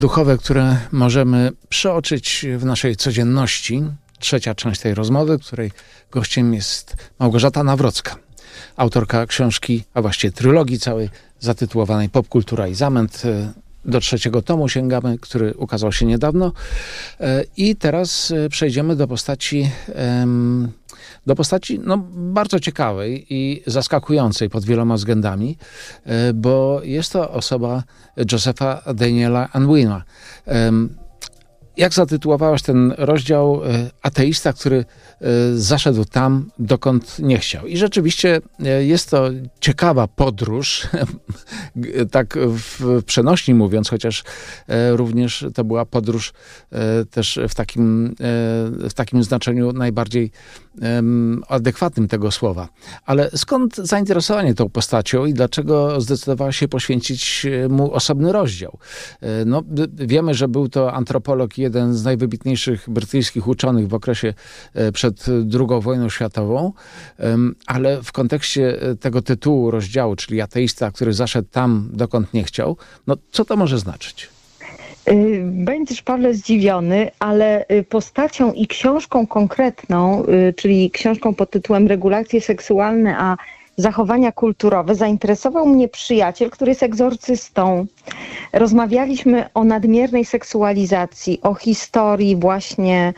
duchowe, które możemy przeoczyć w naszej codzienności. Trzecia część tej rozmowy, której gościem jest Małgorzata Nawrocka, autorka książki, a właściwie trylogii całej zatytułowanej Popkultura i zamęt. Do 3. tomu sięgamy, który ukazał się niedawno. I teraz przejdziemy do postaci bardzo ciekawej i zaskakującej pod wieloma względami, bo jest to osoba Josepha Daniela Unwina. Jak zatytułowałaś ten rozdział? Ateista, który zaszedł tam, dokąd nie chciał. I rzeczywiście jest to ciekawa podróż, tak w przenośni mówiąc, chociaż również to była podróż też w takim znaczeniu najbardziej adekwatnym tego słowa. Ale skąd zainteresowanie tą postacią i dlaczego zdecydowała się poświęcić mu osobny rozdział? No, wiemy, że był to antropolog, jeden z najwybitniejszych brytyjskich uczonych w okresie przed II wojną światową, ale w kontekście tego tytułu rozdziału, czyli ateista, który zaszedł tam, dokąd nie chciał, no co to może znaczyć? Będziesz, Pawle, zdziwiony, ale postacią i książką konkretną, czyli książką pod tytułem Regulacje seksualne, a zachowania kulturowe, zainteresował mnie przyjaciel, który jest egzorcystą. Rozmawialiśmy o nadmiernej seksualizacji, o historii właśnie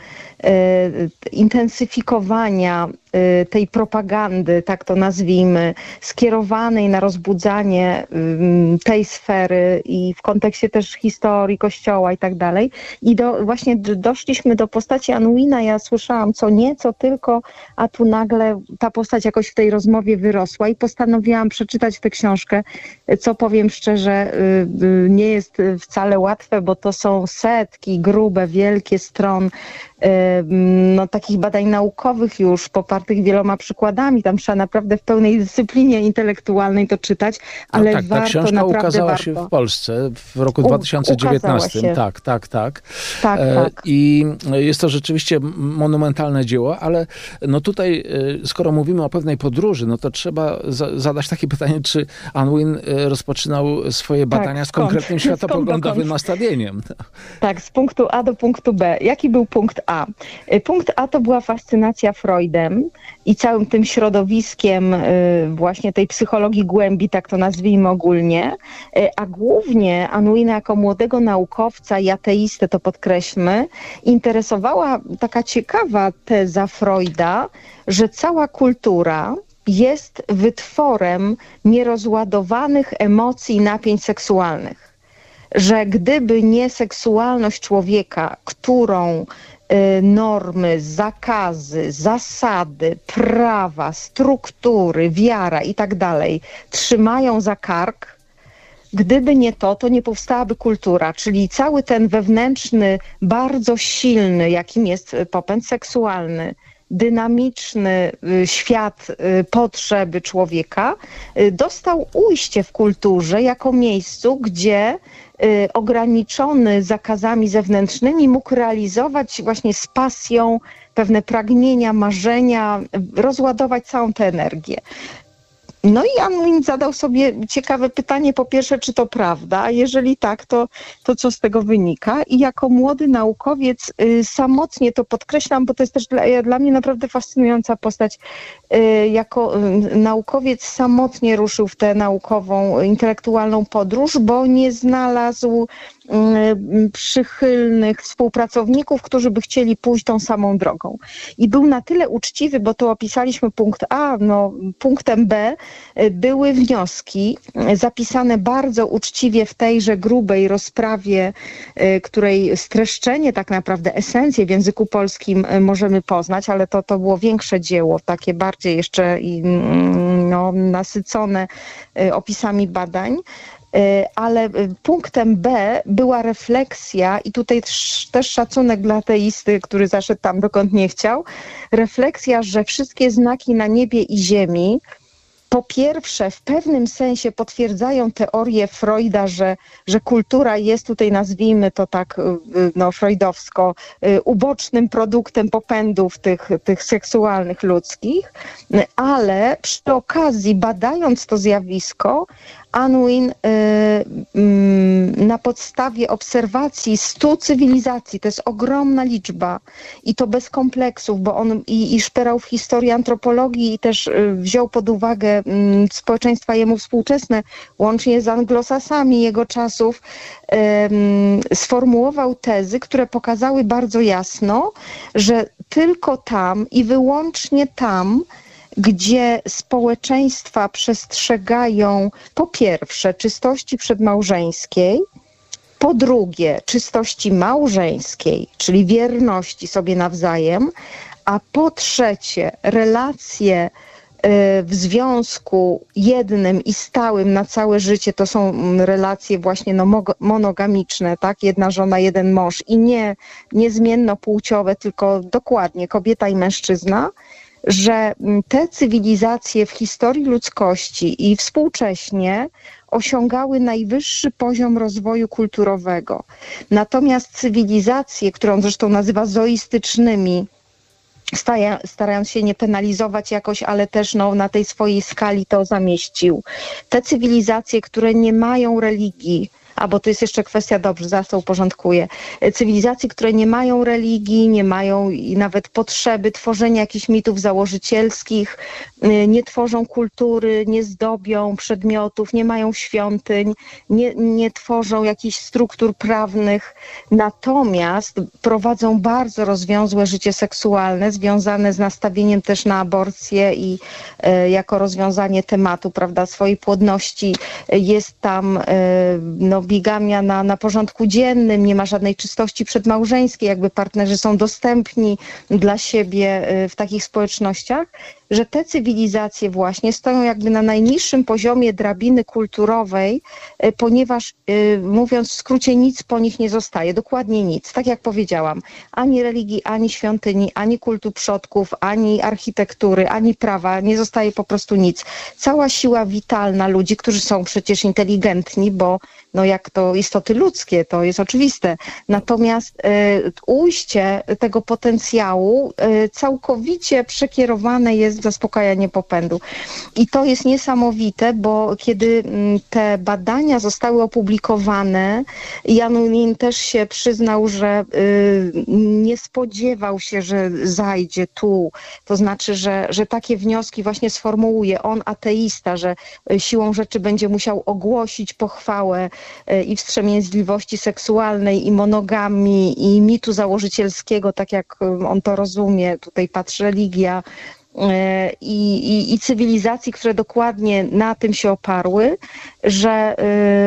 intensyfikowania tej propagandy, tak to nazwijmy, skierowanej na rozbudzanie tej sfery i w kontekście też historii Kościoła i tak dalej. I właśnie doszliśmy do postaci Unwina. Ja słyszałam co nieco tylko, a tu nagle ta postać jakoś w tej rozmowie wyrosła i postanowiłam przeczytać tę książkę, co powiem szczerze, nie jest wcale łatwe, bo to są setki, grube, wielkie stron takich badań naukowych już, popartych wieloma przykładami. Tam trzeba naprawdę w pełnej dyscyplinie intelektualnej to czytać, ale tak, warto, ta książka naprawdę ukazała warto. się w Polsce w roku 2019. Tak. I jest to rzeczywiście monumentalne dzieło, ale no tutaj, skoro mówimy o pewnej podróży, no to trzeba zadać takie pytanie, czy Unwin rozpoczynał swoje badania z konkretnym światopoglądowym nastawieniem. Tak, z punktu A do punktu B. Jaki był punkt A? Punkt A to była fascynacja Freudem i całym tym środowiskiem właśnie tej psychologii głębi, tak to nazwijmy ogólnie, a głównie Unwina jako młodego naukowca i ateistę, to podkreślmy, interesowała taka ciekawa teza Freuda, że cała kultura jest wytworem nierozładowanych emocji i napięć seksualnych. Że gdyby nie seksualność człowieka, którą normy, zakazy, zasady, prawa, struktury, wiara i tak dalej trzymają za kark, gdyby nie to, to nie powstałaby kultura, czyli cały ten wewnętrzny, bardzo silny, jakim jest popęd seksualny, dynamiczny świat potrzeby człowieka, dostał ujście w kulturze jako miejscu, gdzie ograniczony zakazami zewnętrznymi mógł realizować właśnie z pasją pewne pragnienia, marzenia, rozładować całą tę energię. No i Unwin zadał sobie ciekawe pytanie, po pierwsze, czy to prawda, a jeżeli tak, to co z tego wynika? I jako młody naukowiec samotnie to podkreślam, bo to jest też dla mnie naprawdę fascynująca postać. Jako naukowiec samotnie ruszył w tę naukową, intelektualną podróż, bo nie znalazł przychylnych współpracowników, którzy by chcieli pójść tą samą drogą. I był na tyle uczciwy, bo to opisaliśmy punkt A, punktem B były wnioski zapisane bardzo uczciwie w tejże grubej rozprawie, której streszczenie, tak naprawdę esencję w języku polskim możemy poznać, ale to było większe dzieło, takie bardziej jeszcze nasycone opisami badań. Ale punktem B była refleksja i tutaj też szacunek dla ateisty, który zaszedł tam, dokąd nie chciał. Refleksja, że wszystkie znaki na niebie i ziemi po pierwsze w pewnym sensie potwierdzają teorię Freuda, że kultura jest tutaj, nazwijmy to tak freudowsko, ubocznym produktem popędów tych seksualnych ludzkich, ale przy okazji badając to zjawisko, Unwin na podstawie obserwacji 100 cywilizacji, to jest ogromna liczba i to bez kompleksów, bo on i szperał w historii antropologii i też wziął pod uwagę społeczeństwa jemu współczesne, łącznie z anglosasami jego czasów, sformułował tezy, które pokazały bardzo jasno, że tylko tam i wyłącznie tam, gdzie społeczeństwa przestrzegają po pierwsze czystości przedmałżeńskiej, po drugie czystości małżeńskiej, czyli wierności sobie nawzajem, a po trzecie relacje w związku jednym i stałym na całe życie, to są relacje właśnie monogamiczne, tak? Jedna żona, jeden mąż i nie niezmiennopłciowe, tylko dokładnie kobieta i mężczyzna, że te cywilizacje w historii ludzkości i współcześnie osiągały najwyższy poziom rozwoju kulturowego. Natomiast cywilizacje, które on zresztą nazywa zoistycznymi, starając się nie penalizować jakoś, ale też na tej swojej skali to zamieścił. Te cywilizacje, które nie mają religii, bo to jest jeszcze kwestia, dobrze, zaraz to uporządkuję. Cywilizacje, które nie mają religii, nie mają nawet potrzeby tworzenia jakichś mitów założycielskich, nie tworzą kultury, nie zdobią przedmiotów, nie mają świątyń, nie tworzą jakichś struktur prawnych, natomiast prowadzą bardzo rozwiązłe życie seksualne, związane z nastawieniem też na aborcję i jako rozwiązanie tematu, prawda, swojej płodności jest tam bigamia na porządku dziennym, nie ma żadnej czystości przedmałżeńskiej, jakby partnerzy są dostępni dla siebie w takich społecznościach, że te cywilizacje właśnie stoją jakby na najniższym poziomie drabiny kulturowej, ponieważ mówiąc w skrócie nic po nich nie zostaje, dokładnie nic, tak jak powiedziałam, ani religii, ani świątyni, ani kultu przodków, ani architektury, ani prawa, nie zostaje po prostu nic. Cała siła witalna ludzi, którzy są przecież inteligentni, bo jak to istoty ludzkie, to jest oczywiste. Natomiast ujście tego potencjału całkowicie przekierowane jest w zaspokajanie popędu. I to jest niesamowite, bo kiedy te badania zostały opublikowane, Jan Unin też się przyznał, że nie spodziewał się, że zajdzie tu. To znaczy, że takie wnioski właśnie sformułuje. On, ateista, że siłą rzeczy będzie musiał ogłosić pochwałę i wstrzemięźliwości seksualnej, i monogamii, i mitu założycielskiego, tak jak on to rozumie, tutaj patrz religia, i cywilizacji, które dokładnie na tym się oparły, że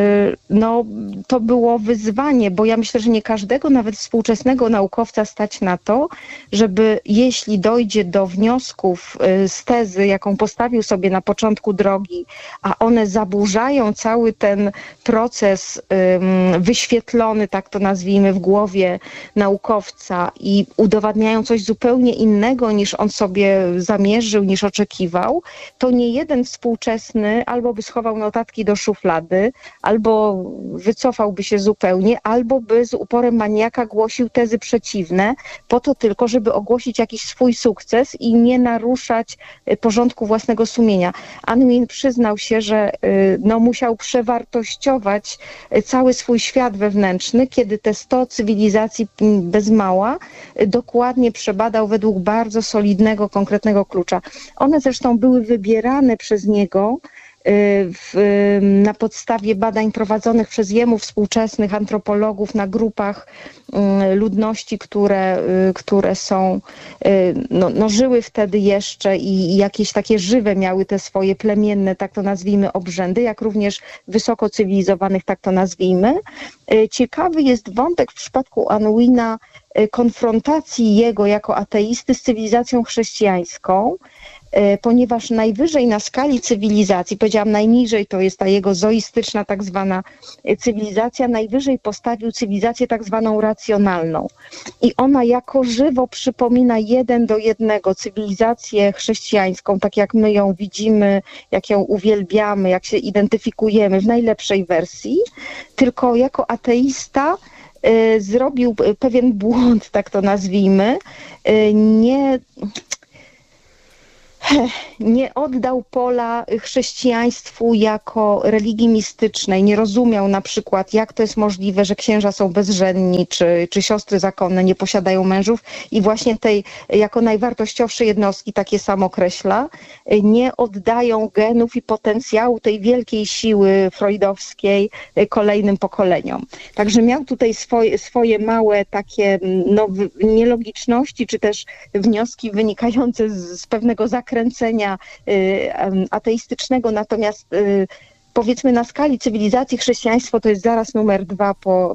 to było wyzwanie, bo ja myślę, że nie każdego, nawet współczesnego naukowca stać na to, żeby jeśli dojdzie do wniosków z tezy, jaką postawił sobie na początku drogi, a one zaburzają cały ten proces wyświetlony, tak to nazwijmy, w głowie naukowca i udowadniają coś zupełnie innego, niż on sobie zamierzył, niż oczekiwał, to nie jeden współczesny albo by schował notatki do szuflady, albo wycofałby się zupełnie, albo by z uporem maniaka głosił tezy przeciwne, po to tylko, żeby ogłosić jakiś swój sukces i nie naruszać porządku własnego sumienia. Unwin przyznał się, że musiał przewartościować cały swój świat wewnętrzny, kiedy te 100 cywilizacji bez mała dokładnie przebadał według bardzo solidnego, konkretnego klucza. One zresztą były wybierane przez niego na podstawie badań prowadzonych przez jemu współczesnych antropologów na grupach ludności, które są, żyły wtedy jeszcze i jakieś takie żywe miały te swoje plemienne, tak to nazwijmy, obrzędy, jak również wysoko cywilizowanych, tak to nazwijmy. Ciekawy jest wątek w przypadku Unwina konfrontacji jego jako ateisty z cywilizacją chrześcijańską, ponieważ najwyżej na skali cywilizacji, powiedziałam najniżej, to jest ta jego zoistyczna tak zwana cywilizacja, najwyżej postawił cywilizację tak zwaną racjonalną. I ona jako żywo przypomina 1:1 cywilizację chrześcijańską, tak jak my ją widzimy, jak ją uwielbiamy, jak się identyfikujemy w najlepszej wersji, tylko jako ateista zrobił pewien błąd, tak to nazwijmy, Nie oddał pola chrześcijaństwu jako religii mistycznej. Nie rozumiał na przykład, jak to jest możliwe, że księża są bezżenni, czy siostry zakonne nie posiadają mężów i właśnie tej jako najwartościowsze jednostki, takie sam określa, nie oddają genów i potencjału tej wielkiej siły freudowskiej kolejnym pokoleniom. Także miał tutaj swoje małe takie nielogiczności, czy też wnioski wynikające z pewnego zakręcenia ateistycznego, natomiast powiedzmy na skali cywilizacji chrześcijaństwo to jest zaraz numer 2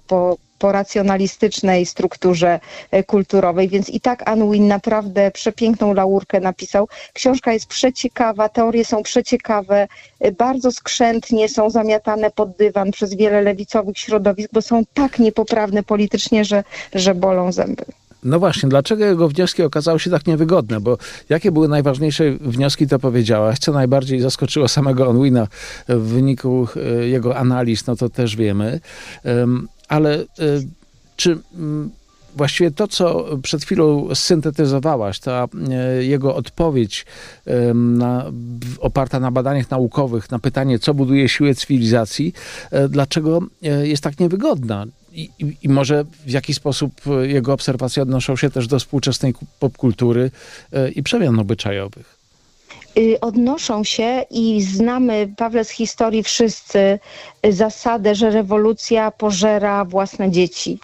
po racjonalistycznej strukturze kulturowej, więc i tak Unwin naprawdę przepiękną laurkę napisał. Książka jest przeciekawa, teorie są przeciekawe, bardzo skrzętnie są zamiatane pod dywan przez wiele lewicowych środowisk, bo są tak niepoprawne politycznie, że bolą zęby. No właśnie, dlaczego jego wnioski okazały się tak niewygodne? Bo jakie były najważniejsze wnioski, to powiedziałaś. Co najbardziej zaskoczyło samego Unwina w wyniku jego analiz, no to też wiemy. Ale czy właściwie to, co przed chwilą syntetyzowałaś, ta jego odpowiedź oparta na badaniach naukowych, na pytanie, co buduje siłę cywilizacji, dlaczego jest tak niewygodna? I może w jaki sposób jego obserwacje odnoszą się też do współczesnej popkultury i przemian obyczajowych? Odnoszą się i znamy, Pawle, z historii wszyscy zasadę, że rewolucja pożera własne dzieci.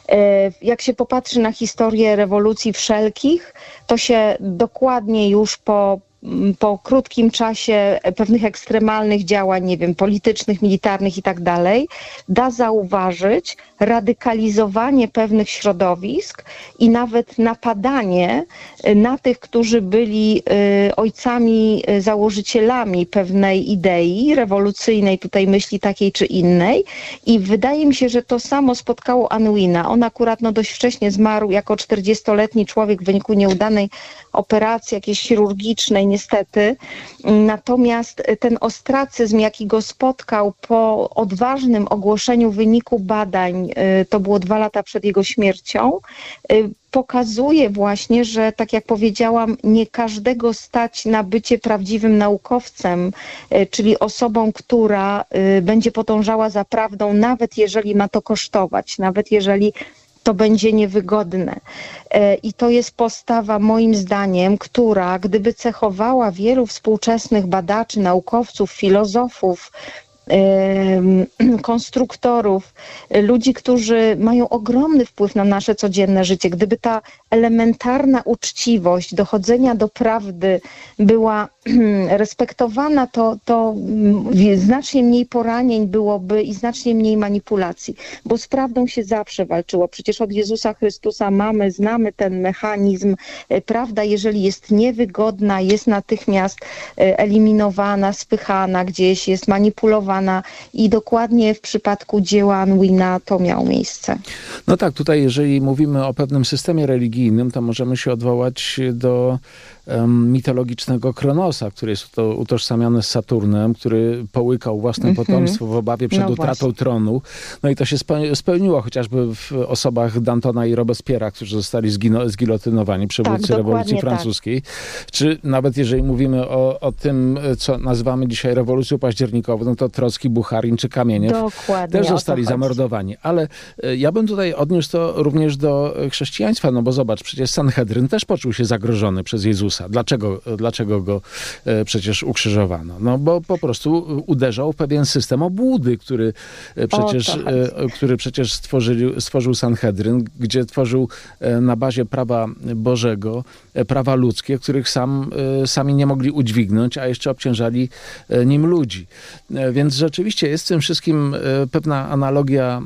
Jak się popatrzy na historię rewolucji wszelkich, to się dokładnie już po krótkim czasie pewnych ekstremalnych działań, nie wiem, politycznych, militarnych i tak dalej, da zauważyć radykalizowanie pewnych środowisk i nawet napadanie na tych, którzy byli ojcami, założycielami pewnej idei rewolucyjnej, tutaj myśli takiej czy innej. I wydaje mi się, że to samo spotkało Unwina. On akurat dość wcześnie zmarł jako 40-letni człowiek w wyniku nieudanej operacji jakiejś chirurgicznej, niestety. Natomiast ten ostracyzm, jaki go spotkał po odważnym ogłoszeniu wyniku badań, to było 2 lata przed jego śmiercią, pokazuje właśnie, że tak jak powiedziałam, nie każdego stać na bycie prawdziwym naukowcem, czyli osobą, która będzie podążała za prawdą, nawet jeżeli ma to kosztować, nawet jeżeli to będzie niewygodne. I to jest postawa, moim zdaniem, która gdyby cechowała wielu współczesnych badaczy, naukowców, filozofów, konstruktorów, ludzi, którzy mają ogromny wpływ na nasze codzienne życie. Gdyby ta elementarna uczciwość dochodzenia do prawdy była respektowana, to znacznie mniej poranień byłoby i znacznie mniej manipulacji, bo z prawdą się zawsze walczyło. Przecież od Jezusa Chrystusa znamy ten mechanizm. Prawda, jeżeli jest niewygodna, jest natychmiast eliminowana, spychana gdzieś, jest manipulowana i dokładnie w przypadku dzieła Unwina to miało miejsce. No tak, tutaj jeżeli mówimy o pewnym systemie religijnym, to możemy się odwołać do mitologicznego Kronosa, który jest to utożsamiany z Saturnem, który połykał własne potomstwo w obawie przed utratą tronu. No i to się spełniło chociażby w osobach Dantona i Robespiera, którzy zostali zgilotynowani, przywódcy rewolucji francuskiej. Tak. Czy nawet jeżeli mówimy o tym, co nazywamy dzisiaj rewolucją październikową, no to Trocki, Bucharin czy Kamieniew też zostali zamordowani. Ale ja bym tutaj odniósł to również do chrześcijaństwa, no bo zobacz, przecież Sanhedryn też poczuł się zagrożony przez Jezusa. Dlaczego go przecież ukrzyżowano? No bo po prostu uderzał w pewien system obłudy, który przecież stworzył Sanhedryn, gdzie tworzył na bazie prawa Bożego prawa ludzkie, których sami nie mogli udźwignąć, a jeszcze obciążali nim ludzi. Więc rzeczywiście jest w tym wszystkim pewna analogia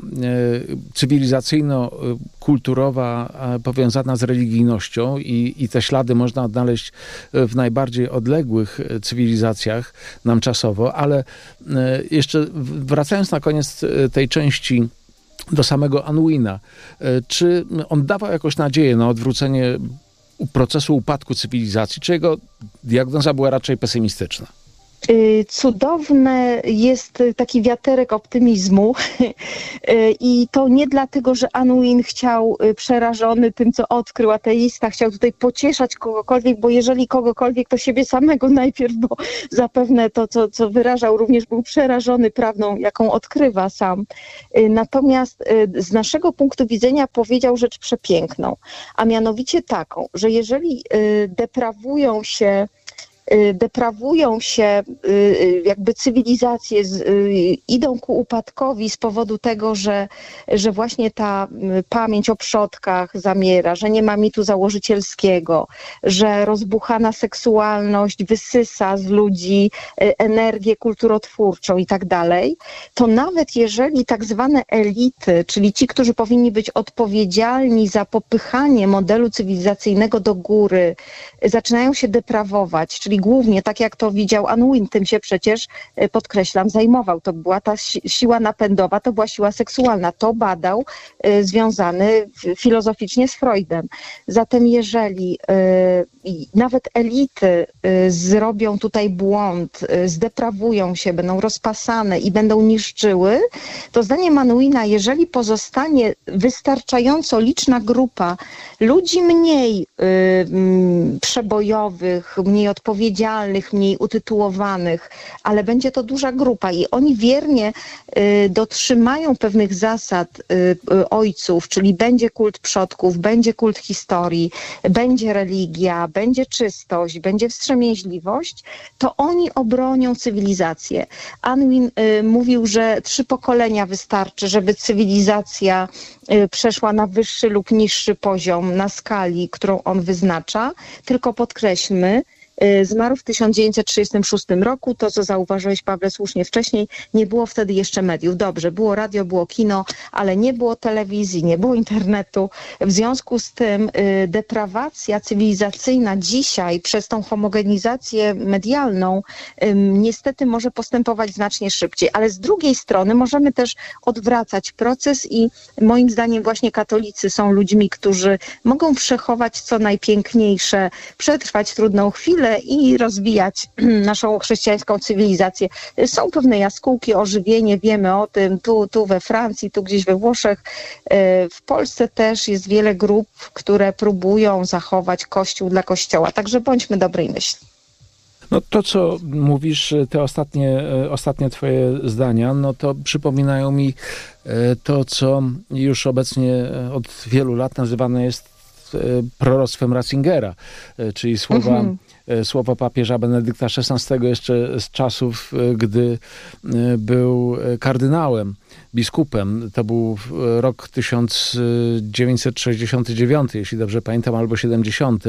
cywilizacyjno-kulturowa powiązana z religijnością i te ślady można odnaleźć w najbardziej odległych cywilizacjach nam czasowo, ale jeszcze wracając na koniec tej części do samego Unwina, czy on dawał jakąś nadzieję na odwrócenie procesu upadku cywilizacji, czy jego diagnoza była raczej pesymistyczna? Cudowne jest taki wiaterek optymizmu i to nie dlatego, że Unwin chciał, przerażony tym, co odkrył, ateista, chciał tutaj pocieszać kogokolwiek, bo jeżeli kogokolwiek, to siebie samego najpierw, bo zapewne to, co wyrażał, również był przerażony prawdą, jaką odkrywa sam. Natomiast z naszego punktu widzenia powiedział rzecz przepiękną, a mianowicie taką, że jeżeli deprawują się jakby cywilizacje, idą ku upadkowi z powodu tego, że właśnie ta pamięć o przodkach zamiera, że nie ma mitu założycielskiego, że rozbuchana seksualność wysysa z ludzi energię kulturotwórczą i tak dalej, to nawet jeżeli tak zwane elity, czyli ci, którzy powinni być odpowiedzialni za popychanie modelu cywilizacyjnego do góry, zaczynają się deprawować, czyli głównie, tak jak to widział Unwin, tym się przecież, podkreślam, zajmował. To była ta siła napędowa, to była siła seksualna. To badał, związany filozoficznie z Freudem. Zatem jeżeli nawet elity zrobią tutaj błąd, zdeprawują się, będą rozpasane i będą niszczyły, to zdaniem Unwina, jeżeli pozostanie wystarczająco liczna grupa ludzi mniej przebojowych, mniej odpowiedzialnych, mniej utytułowanych, ale będzie to duża grupa i oni wiernie dotrzymają pewnych zasad ojców, czyli będzie kult przodków, będzie kult historii, będzie religia, będzie czystość, będzie wstrzemięźliwość, to oni obronią cywilizację. Unwin mówił, że 3 pokolenia wystarczy, żeby cywilizacja przeszła na wyższy lub niższy poziom na skali, którą on wyznacza. Tylko podkreślmy, zmarł w 1936 roku, to co zauważyłeś, Pawle, słusznie wcześniej, nie było wtedy jeszcze mediów. Dobrze, było radio, było kino, ale nie było telewizji, nie było internetu. W związku z tym deprawacja cywilizacyjna dzisiaj przez tą homogenizację medialną niestety może postępować znacznie szybciej, ale z drugiej strony możemy też odwracać proces i moim zdaniem właśnie katolicy są ludźmi, którzy mogą przechować co najpiękniejsze, przetrwać trudną chwilę i rozwijać naszą chrześcijańską cywilizację. Są pewne jaskółki, ożywienie, wiemy o tym, tu we Francji, tu gdzieś we Włoszech. W Polsce też jest wiele grup, które próbują zachować Kościół dla Kościoła, także bądźmy dobrej myśli. No to, co mówisz, te ostatnie twoje zdania, no to przypominają mi to, co już obecnie od wielu lat nazywane jest proroctwem Ratzingera, czyli słowa papieża Benedykta XVI jeszcze z czasów, gdy był kardynałem, biskupem. To był rok 1969, jeśli dobrze pamiętam, albo 70,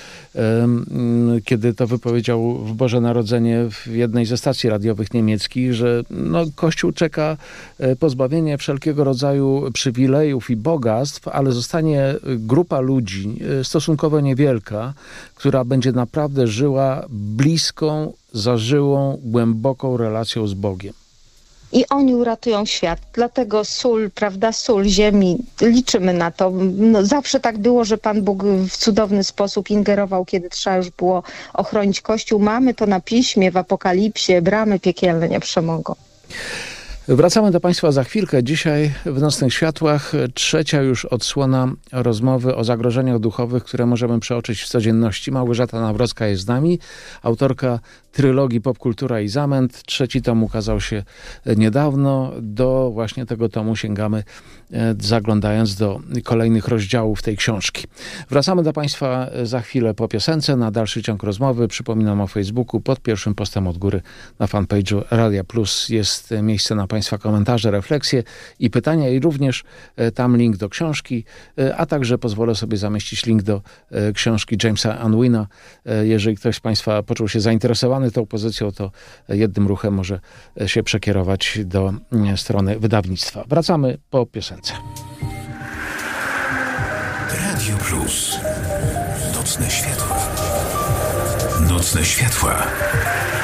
kiedy to wypowiedział w Boże Narodzenie w jednej ze stacji radiowych niemieckich, że Kościół czeka pozbawienie wszelkiego rodzaju przywilejów i bogactw, ale zostanie grupa ludzi, stosunkowo niewielka, która będzie naprawdę żyła bliską, zażyłą, głęboką relacją z Bogiem. I oni uratują świat. Dlatego sól, prawda, sól ziemi, liczymy na to. Zawsze tak było, że Pan Bóg w cudowny sposób ingerował, kiedy trzeba już było ochronić Kościół. Mamy to na piśmie, w Apokalipsie, bramy piekielne nie przemogą. Wracamy do Państwa za chwilkę. Dzisiaj w Nocnych Światłach 3. już odsłona rozmowy o zagrożeniach duchowych, które możemy przeoczyć w codzienności. Małgorzata Nawrocka jest z nami, autorka trylogii Popkultura i Zamęt. 3. tom ukazał się niedawno. Do właśnie tego tomu sięgamy, zaglądając do kolejnych rozdziałów tej książki. Wracamy do Państwa za chwilę po piosence. Na dalszy ciąg rozmowy przypominam o Facebooku. Pod pierwszym postem od góry na fanpage'u Radia Plus jest miejsce na Państwa komentarze, refleksje i pytania i również tam link do książki, a także pozwolę sobie zamieścić link do książki Jamesa Unwina. Jeżeli ktoś z Państwa poczuł się zainteresowany tą pozycją, to jednym ruchem może się przekierować do strony wydawnictwa. Wracamy po piosence. Radio Plus. Nocne światła. Nocne światła.